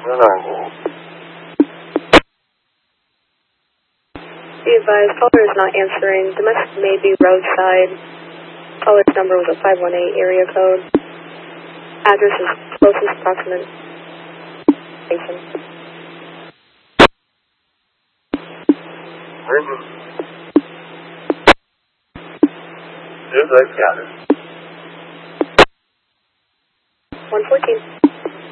Be advised, caller is not answering. Domestic may be roadside. Caller's number was a 518 area code. Address is closest approximate station. Yes, I've got it. 114.